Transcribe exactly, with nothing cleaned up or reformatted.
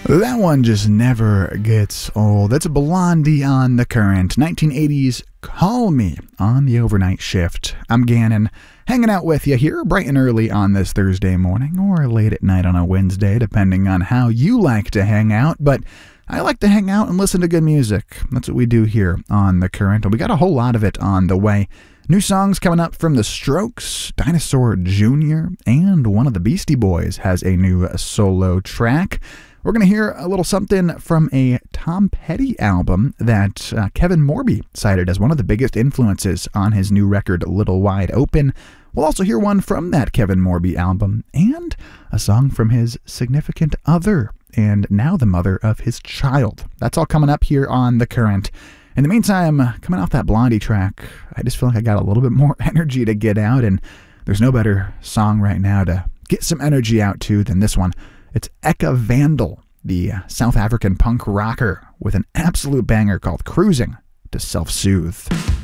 That one just never gets old. That's a Blondie on The Current. nineteen eighties Call Me on the Overnight Shift. I'm Gannon, hanging out with you here bright and early on this Thursday morning or late at night on a Wednesday, depending on how you like to hang out. But I like to hang out and listen to good music. That's what we do here on The Current, and we got a whole lot of it on the way. New songs coming up from The Strokes, Dinosaur Junior, and one of the Beastie Boys has a new solo track. We're going to hear a little something from a Tom Petty album that uh, Kevin Morby cited as one of the biggest influences on his new record, Little Wide Open. We'll also hear one from that Kevin Morby album, and a song from his significant other, and now the mother of his child. That's all coming up here on The Current. In the meantime, coming off that Blondie track, I just feel like I got a little bit more energy to get out, and there's no better song right now to get some energy out to than this one. It's Eka Vandal, the South African punk rocker, with an absolute banger called Cruising to Self-Soothe.